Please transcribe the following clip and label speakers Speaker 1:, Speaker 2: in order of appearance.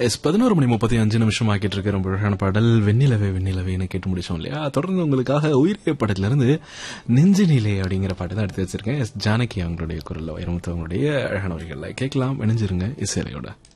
Speaker 1: 11:35 ஆக்கிட்டு இருக்க ரொம்ப அழகான பாடல் வெண்ணிலவே வெண்ணிலவேன்னு கேட்டு முடிச்சோம் இல்லையா. தொடர்ந்து உங்களுக்காக உயிரிய படத்துல இருந்து நெஞ்சினிலே அப்படிங்கிற பாட்டு தான் எடுத்து வச்சிருக்கேன். ஜானகி அவங்களுடைய குரல்ல வைரமுத்து அவங்களுடைய அழகான வரிகள்ல கேட்கலாம். இணைஞ்சிருங்க இசையோட.